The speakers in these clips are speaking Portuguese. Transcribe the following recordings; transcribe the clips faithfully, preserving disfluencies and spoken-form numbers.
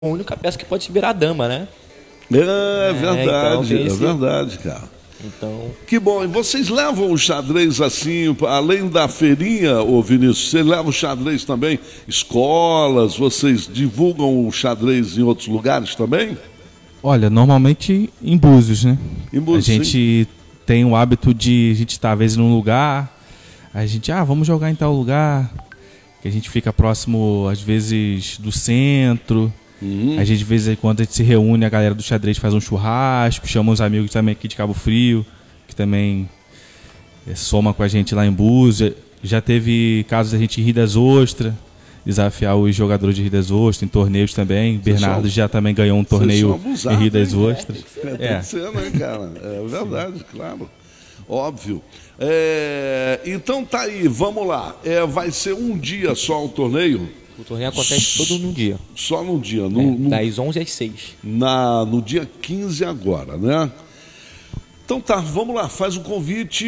a única peça que pode se virar dama, né? É, é verdade, então, é esse... verdade, cara. Então... Que bom, e vocês levam o xadrez assim, além da feirinha, ô Vinícius, você leva o xadrez também, escolas, vocês divulgam o xadrez em outros lugares também? Olha, normalmente em Búzios, né? Em Búzios, a gente sim. tem o hábito de a gente estar às vezes num lugar, a gente, ah, vamos jogar em tal lugar, que a gente fica próximo às vezes do centro. Uhum. A gente, de vez em quando, a gente se reúne, a galera do xadrez faz um churrasco, chama uns amigos também aqui de Cabo Frio, que também é, soma com a gente lá em Búzios. Já teve casos da gente rir das ostras, desafiar os jogadores de Rio das Ostras, em torneios também. Vocês Bernardo são... já também ganhou um torneio abusado, em Rio das Ostras. É, é, tem é. que ser, né, cara? É verdade, sim. Claro. Óbvio. É, então tá aí, vamos lá. É, vai ser um dia só o torneio? O torneio acontece todo num dia. Só num dia. No, é, no, das onze às seis. Na, no dia quinze agora, né? Então tá, vamos lá, faz o convite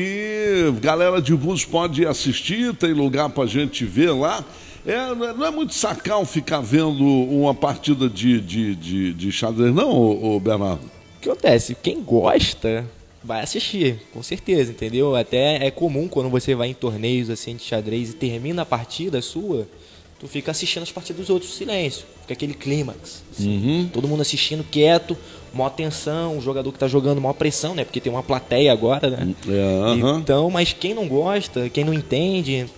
e galera de Búzios pode assistir, tem lugar pra gente ver lá. É, não é muito sacal ficar vendo uma partida de, de, de, de xadrez, não, ô, ô Bernardo? O que acontece? Quem gosta vai assistir, com certeza, entendeu? Até é comum quando você vai em torneios assim de xadrez e termina a partida sua, tu fica assistindo as partidas dos outros, silêncio, fica aquele clímax, assim, uhum. todo mundo assistindo quieto, maior tensão, o jogador que tá jogando maior pressão, né? Porque tem uma plateia agora, né? É, uhum. Então, mas quem não gosta, quem não entende,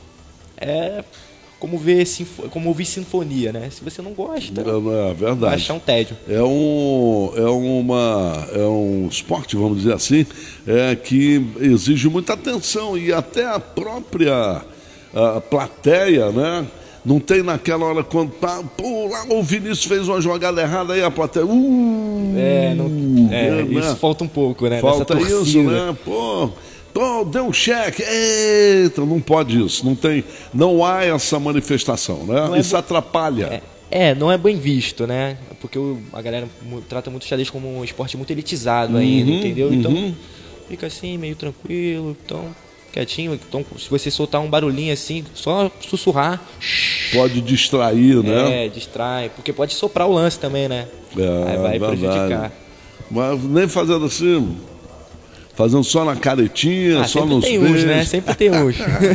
é como ver, como ouvir sinfonia, né? Se você não gosta, é, é verdade. Vai achar um tédio. É um, é uma, é um esporte, vamos dizer assim, é, que exige muita atenção e até a própria a plateia, né? Não tem naquela hora quando tá, pô, lá o Vinícius fez uma jogada errada, aí a plateia, uh, é, não, é, né? Isso falta um pouco, né? Falta isso, né? Pô, pô, deu um cheque, eita, não pode isso, não tem, não há essa manifestação, né? Não isso é atrapalha. É, é, não é bem visto, né? Porque o, a galera trata muito o xadrez como um esporte muito elitizado uhum, ainda, entendeu? Então, uhum. fica assim, meio tranquilo, então... quietinho, então se você soltar um barulhinho assim, só sussurrar, pode distrair, né? É, distrai, porque pode soprar o lance também, né? É, aí vai verdade. prejudicar. Mas nem fazendo assim, fazendo só na caretinha, ah, só nos tem beijos. uns, né? Sempre tem uns.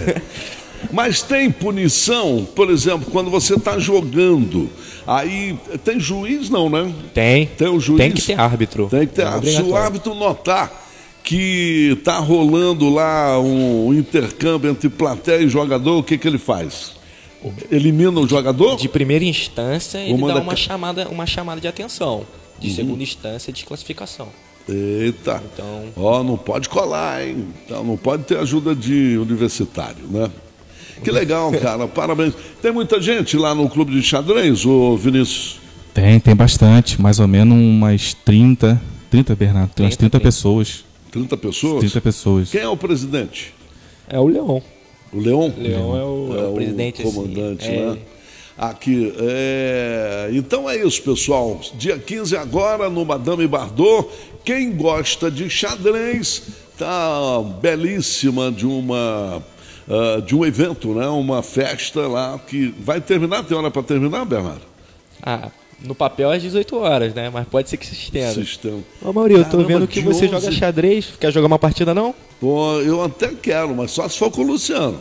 Mas tem punição, por exemplo, quando você está jogando, aí tem juiz não, né? Tem. Tem o juiz. Tem que ter árbitro. Tem que ter árbitro. Se o árbitro notar que está rolando lá um intercâmbio entre plateia e jogador, o que, que ele faz? Elimina o jogador? De primeira instância, ele Uma dá da... uma chamada, uma chamada de atenção. De uhum. segunda instância, desclassificação. Eita, então... ó, não pode colar, hein? Então, não pode ter ajuda de universitário, né? Que legal, cara, parabéns. Tem muita gente lá no clube de xadrez, ô Vinícius? Tem, tem bastante, mais ou menos umas trinta, trinta, Bernardo, tem umas trinta pessoas. trinta pessoas? trinta pessoas. Quem é o presidente? É o Leão. O Leão? Leão é o, é o presidente. O comandante, assim, né? É... Aqui, é... então é isso, pessoal. Dia quinze agora no Madame Bardot. Quem gosta de xadrez, tá belíssima de uma uh, de um evento, né? Uma festa lá que vai terminar. Tem hora para terminar, Bernardo? Ah, no papel é às dezoito horas, né? Mas pode ser que se estenda. Se estenda. Ô, Mauri, eu tô Caramba, vendo que você onze... joga xadrez. Quer jogar uma partida, não? Pô, eu até quero, mas só se for com o Luciano.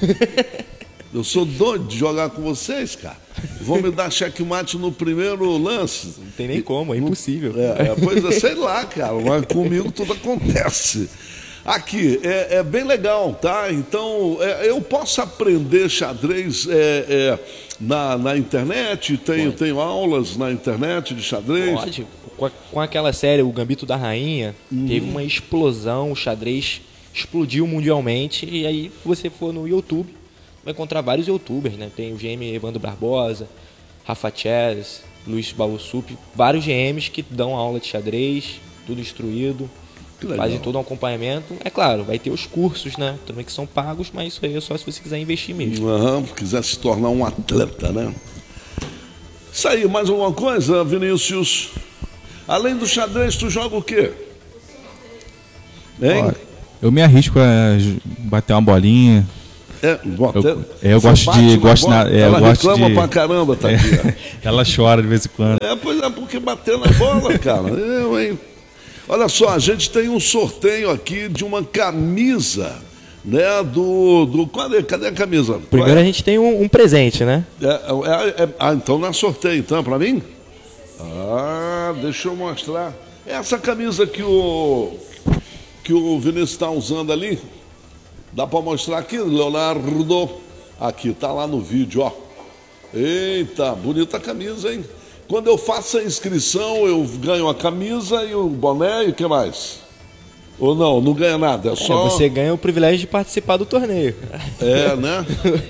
Eu sou doido de jogar com vocês, cara. Vão me dar checkmate no primeiro lance. Não tem nem como, é impossível. É, é, pois é, sei lá, cara, mas comigo tudo acontece. Aqui, é, é bem legal, tá? Então, é, eu posso aprender xadrez é, é, na, na internet? Tenho, tenho aulas na internet de xadrez? Pode. Com, com aquela série, O Gambito da Rainha, uhum. teve uma explosão, o xadrez explodiu mundialmente, e aí você for no YouTube, vai encontrar vários youtubers, né? Tem o G M Evandro Barbosa, Rafa Chess, Luiz Balussup, vários G Ms que dão aula de xadrez, tudo instruído, fazem todo um acompanhamento. É claro, vai ter os cursos, né? Também que são pagos, mas isso aí é só se você quiser investir mesmo. Uhum, quiser se tornar um atleta, né? Isso aí, mais alguma coisa, Vinícius? Além do xadrez, tu joga o quê? Hein? Olha, eu me arrisco a bater uma bolinha. É, bom, Eu, até- eu você gosto bate de. na Gosto bola, na, é, ela eu gosto reclama de, pra caramba, tadinha. Ela chora de vez em quando. É, pois é, porque bater na bola, cara. Eu, hein? Olha só, a gente tem um sorteio aqui de uma camisa, né? Do. do cadê, cadê a camisa? Primeiro Qual a gente tem um, um presente, né? é? É, é, é, ah, então não é sorteio, então, pra mim? Ah, deixa eu mostrar. Essa camisa que o. que o Vinícius está usando ali. Dá pra mostrar aqui, Leonardo? Aqui, tá lá no vídeo, ó. Eita, bonita a camisa, hein? Quando eu faço a inscrição, eu ganho a camisa e o boné e o que mais? Ou não, não ganha nada, é só... É, você ganha o privilégio de participar do torneio. É, né?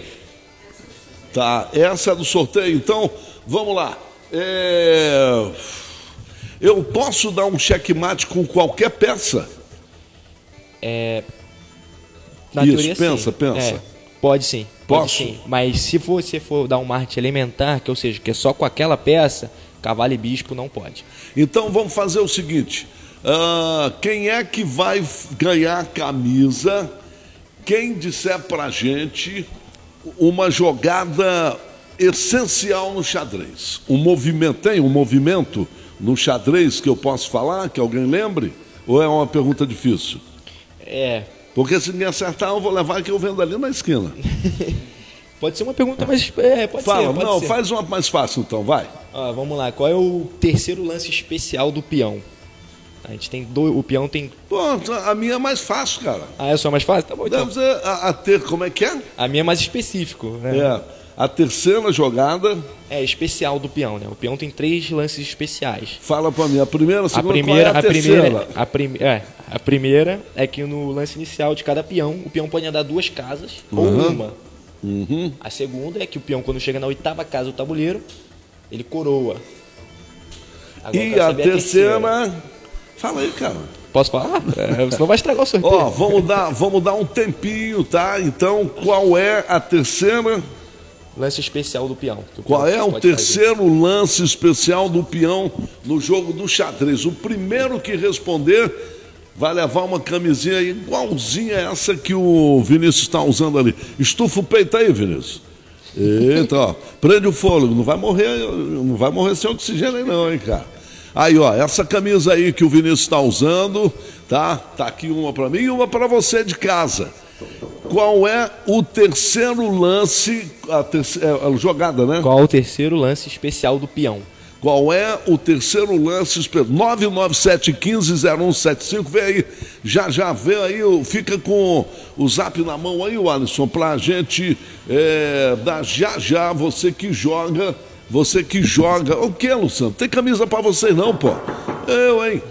Tá, essa é do sorteio, então, vamos lá. É... Eu posso dar um checkmate com qualquer peça? É... Na Isso, teoria, pensa, sim. pensa. É, pode sim. Pode Posso? sim. Mas se você for dar um marketing elementar, que ou seja, que é só com aquela peça, cavalo e bispo não pode. Então vamos fazer o seguinte: uh, quem é que vai ganhar a camisa? Quem disser pra gente uma jogada essencial no xadrez? Um movimento, tem um movimento no xadrez que eu posso falar, que alguém lembre? Ou é uma pergunta difícil? É. Porque se ninguém acertar, eu vou levar que eu vendo ali na esquina. Pode ser uma pergunta mais. É, pode Fala, ser. Pode não, ser. faz uma mais fácil então, vai. Ó, vamos lá, qual é o terceiro lance especial do peão? A gente tem dois. O peão tem. Pô, a minha é mais fácil, cara. Ah, é só mais fácil? Tá bom, então. Deve ser a, a ter, como é que é? A minha é mais específico, né? É, a terceira jogada. É, especial do peão, né? O peão tem três lances especiais. Fala pra mim, a primeira, a A segunda, primeira, qual é a, a terceira? primeira, a, prim, é, a primeira é que no lance inicial de cada peão, o peão pode andar duas casas ou Uhum. uma. Uhum. A segunda é que o peão, quando chega na oitava casa do tabuleiro, ele coroa. Agora eu E quero a saber terceira... Fala aí, cara. Posso falar? É, senão vai estragar o sorteio. Ó, vamos dar, vamos dar um tempinho, tá? Então, qual é a terceira? Lance especial do peão. que o Qual peão é o pode fazer. terceiro lance especial do peão no jogo do xadrez? O primeiro que responder vai levar uma camisinha igualzinha a essa que o Vinícius está usando ali. Estufa o peito aí, Vinícius. Eita, ó. Prende o fôlego. Não vai morrer, não vai morrer sem oxigênio aí não, hein, cara. Aí, ó, essa camisa aí que o Vinícius está usando, tá? Tá aqui uma para mim e uma para você de casa. Qual é o terceiro lance, a, terceira, é, a jogada, né? Qual é o terceiro lance especial do peão? Qual é o terceiro lance? nove nove sete um cinco zero um sete cinco, vem aí, já já vem aí, fica com o zap na mão aí, o Alisson, pra gente é, dar já já, você que joga, você que joga. O que, Luciano? Tem camisa pra vocês não, pô? Eu, hein?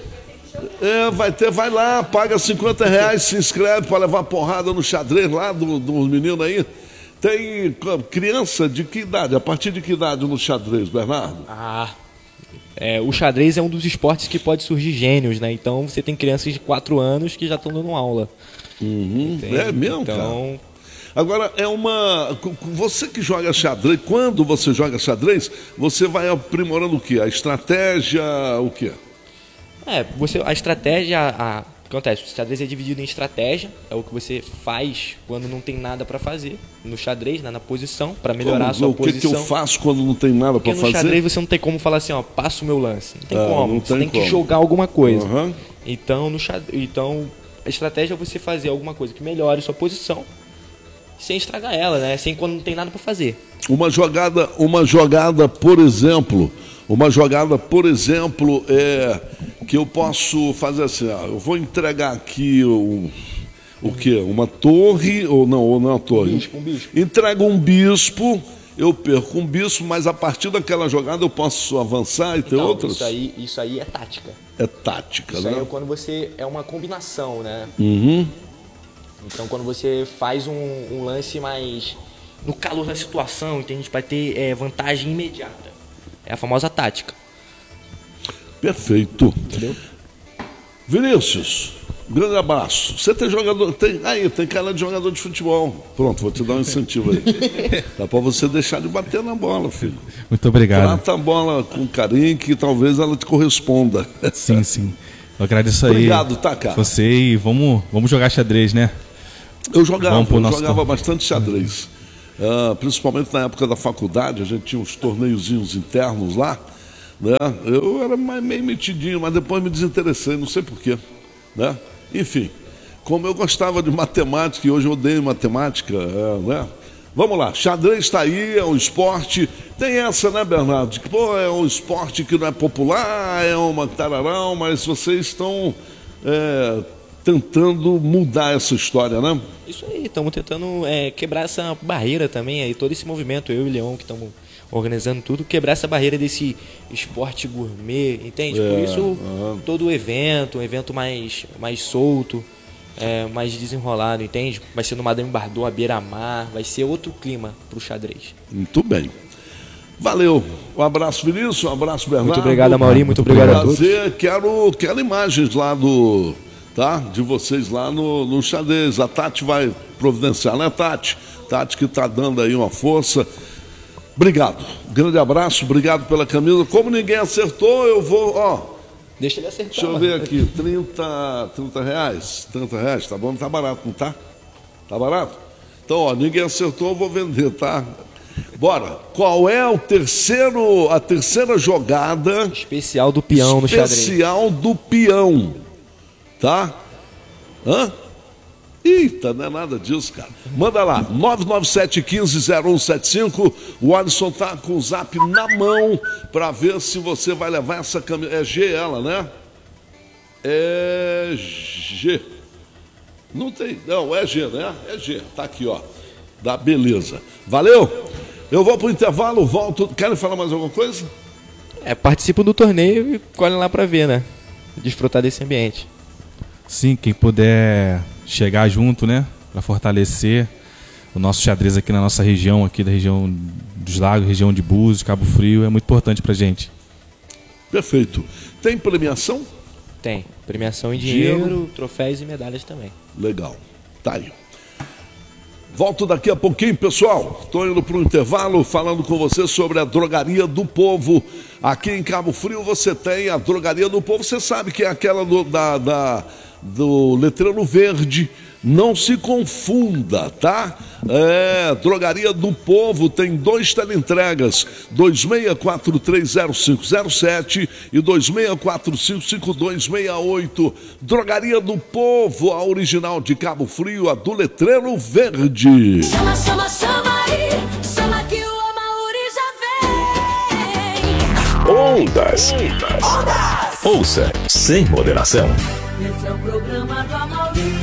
É, vai ter, vai lá, paga cinquenta reais, se inscreve para levar porrada no xadrez lá dos do meninos aí. Tem criança de que idade? A partir de que idade no xadrez, Bernardo? Ah, é, o xadrez é um dos esportes que pode surgir gênios, né? Então você tem crianças de quatro anos que já estão dando aula. Uhum, é mesmo, então... cara? Agora, é uma... Você que joga xadrez, quando você joga xadrez, você vai aprimorando o quê? A estratégia, o quê? É, você, a estratégia, a, o que acontece? O xadrez é dividido em estratégia, é o que você faz quando não tem nada para fazer no xadrez, né, na posição, para melhorar Como, a sua o que posição. O que eu faço quando não tem nada para fazer? fazer? No xadrez você não tem como falar assim, ó, passa o meu lance. Não tem Ah, como, não você tem tem como. que jogar alguma coisa. Uhum. Então, no xadrez, então, a estratégia é você fazer alguma coisa que melhore sua posição, sem estragar ela, né, sem quando não tem nada para fazer. Uma jogada, uma jogada, por exemplo, uma jogada, por exemplo, é que eu posso fazer assim, ó, eu vou entregar aqui o, o quê? Uma torre, ou não, ou não é uma torre. Um bispo, um bispo. Entrego um bispo, eu perco um bispo, mas a partir daquela jogada eu posso avançar e ter Então, outras? Isso aí, isso aí é tática. É tática, Isso né? aí é quando você é uma combinação, né? Uhum. Então, quando você faz um, um lance mais no calor da situação, entende? Para ter é, vantagem imediata. É a famosa tática. Perfeito. Entendeu? Vinícius, grande abraço. Você tem jogador, tem, aí, tem cara de jogador de futebol. Pronto, vou te dar um incentivo aí. Dá pra você deixar de bater na bola, filho. Muito obrigado. Trata a bola com carinho que talvez ela te corresponda. Sim, sim. Eu agradeço aí. Obrigado, tá, cara? Você e vamos, vamos jogar xadrez, né? Eu jogava, eu nosso jogava tom. bastante xadrez. Uh, principalmente na época da faculdade, a gente tinha uns torneiozinhos internos lá, né? Eu era mais, meio metidinho, mas depois me desinteressei, não sei porquê, né? Enfim, como eu gostava de matemática e hoje eu odeio matemática, é, né? Vamos lá, xadrez está aí, é um esporte, tem essa, né, Bernardo, de que, pô, é um esporte que não é popular, é uma tararão, mas vocês estão é, tentando mudar essa história, né? Isso aí, estamos tentando é, quebrar essa barreira também, aí todo esse movimento, eu e o Leão, que estamos organizando tudo, quebrar essa barreira desse esporte gourmet, entende? É, Por isso, uhum. todo o evento, um evento mais, mais solto, é, mais desenrolado, entende? Vai ser no Madame Bardot, à beira-mar, vai ser outro clima pro xadrez. Muito bem. Valeu. Um abraço, Vinícius, um abraço, Bernardo. Muito obrigado, Amaury, muito obrigado a todos. Prazer, quero, quero imagens lá do... Tá? De vocês lá no, no xadrez. A Tati vai providenciar, né, Tati? Tati que tá dando aí uma força. Obrigado. Grande abraço, obrigado pela camisa. Como ninguém acertou, eu vou, ó. Deixa ele acertar. Deixa eu ver aqui. trinta, trinta reais. trinta reais, tá bom? Não tá barato, não tá? Tá barato? Então, ó, ninguém acertou, eu vou vender, tá? Bora. Qual é o terceiro, a terceira jogada especial do peão no xadrez? Especial do peão. Tá? Hã? Eita, não é nada disso, cara. Manda lá, nove nove sete um cinco zero um sete cinco. O Alisson tá com o zap na mão pra ver se você vai levar essa camisa. É G ela, né? É G. Não tem, não, é G, né? É G, tá aqui, ó. Dá beleza. Valeu? Eu vou pro intervalo, volto. Querem falar mais alguma coisa? É, participam do torneio e colhem lá pra ver, né? Desfrutar desse ambiente. Sim, quem puder chegar junto, né, para fortalecer o nosso xadrez aqui na nossa região, aqui da região dos Lagos, região de Búzios, Cabo Frio, é muito importante pra gente. Perfeito. Tem premiação? Tem. Premiação em dinheiro, Dinheiro. troféus e medalhas também. Legal. Tá aí. Volto daqui a pouquinho, pessoal. Estou indo para o intervalo falando com você sobre a Drogaria do Povo. Aqui em Cabo Frio você tem a Drogaria do Povo. Você sabe que é aquela do, da, da, do letreiro verde. Não se confunda, tá? É, Drogaria do Povo tem dois teleentregas, dois seis quatro três zero cinco zero sete e dois seis quatro cinco cinco dois seis oito. Drogaria do Povo, a original de Cabo Frio, a do letreiro verde. Chama, chama, chama aí, chama que o Amaury já vem. Ondas. Ondas. Ondas. Ouça sem moderação. Esse é o programa do Amaury.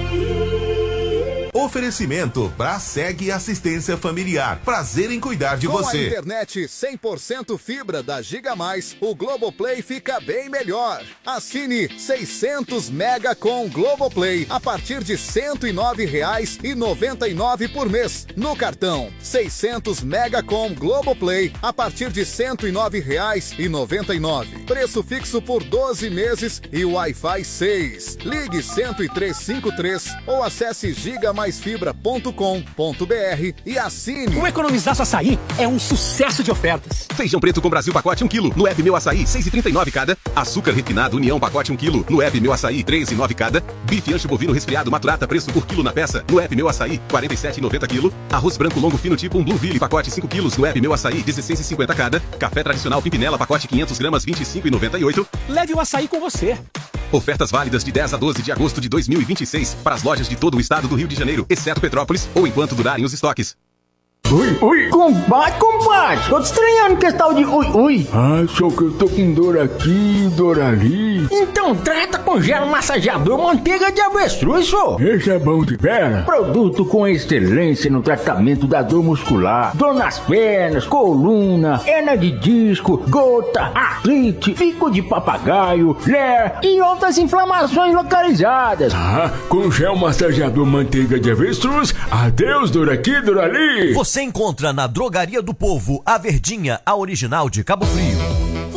Oferecimento Braseg Assistência Familiar. Prazer em cuidar de Com você. a internet cem por cento fibra da Giga Mais, o Globoplay fica bem melhor. Assine seiscentos mega com Globoplay a partir de cento e nove reais e noventa e nove por mês. No cartão, seiscentos mega com Globoplay a partir de cento e nove reais e noventa e nove. Preço fixo por doze meses e Wi-Fi seis. Ligue cento e três cinquenta e três ou acesse giga mais fibra ponto com ponto br e assine. O Economizaço Açaí é um sucesso de ofertas. Feijão preto com Brasil pacote um quilo, no app Meu Açaí seis e trinta e nove cada. Açúcar refinado União pacote um quilo, no app Meu Açaí três e nove cada. Bife ancho bovino resfriado Maturata preço por quilo na peça, no app Meu Açaí quarenta e sete e noventa quilo. Arroz branco longo fino tipo um Blueville pacote cinco quilos, no app Meu Açaí dezesseis e cinquenta cada. Café tradicional Pimpinela pacote quinhentos gramas vinte e cinco e noventa e oito. Leve o açaí com você. Ofertas válidas de dez a doze de agosto de dois mil e vinte e seis para as lojas de todo o estado do Rio de Janeiro, exceto Petrópolis, ou enquanto durarem os estoques. Ui, ui, combate, combate. Tô te estranhando que esse tal de ui, ui. Ah, só que eu tô com dor aqui, dor ali. Então trata com gel massageador manteiga de avestruz, só. Esse é bom de pera. Produto com excelência no tratamento da dor muscular, dor nas pernas, coluna, hernia de disco, gota, artrite, pico de papagaio, ler e outras inflamações localizadas. Ah, com gel massageador manteiga de avestruz, adeus dor aqui, dor ali. Você encontra na Drogaria do Povo a Verdinha, a original de Cabo Frio.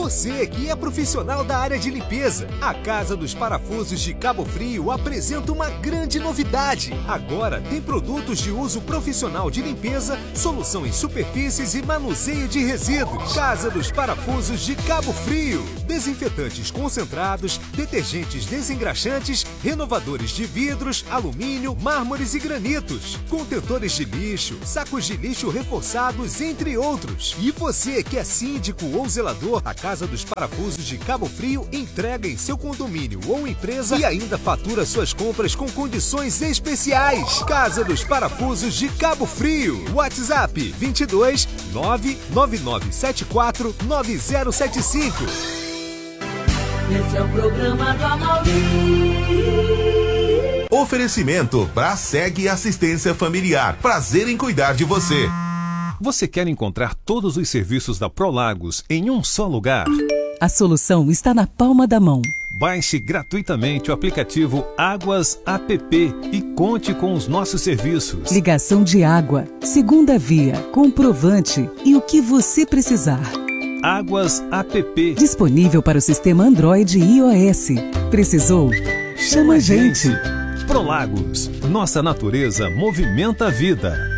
Você que é profissional da área de limpeza, a Casa dos Parafusos de Cabo Frio apresenta uma grande novidade. Agora tem produtos de uso profissional de limpeza, solução em superfícies e manuseio de resíduos. Casa dos Parafusos de Cabo Frio. Desinfetantes concentrados, detergentes desengraxantes, renovadores de vidros, alumínio, mármores e granitos, contentores de lixo, sacos de lixo reforçados, entre outros. E você que é síndico ou zelador, a Casa dos Parafusos de Cabo Frio entrega em seu condomínio ou empresa e ainda fatura suas compras com condições especiais. Casa dos Parafusos de Cabo Frio. WhatsApp vinte e dois nove nove nove sete quatro nove zero sete cinco. Esse é o programa do Amaury. Oferecimento Braseg Assistência Familiar. Prazer em cuidar de você. Você quer encontrar todos os serviços da Prolagos em um só lugar? A solução está na palma da mão. Baixe gratuitamente o aplicativo Águas App e conte com os nossos serviços. Ligação de água, segunda via, comprovante e o que você precisar. Águas App. Disponível para o sistema Android e iOS. Precisou? Chama a gente. Prolagos. Nossa natureza movimenta a vida.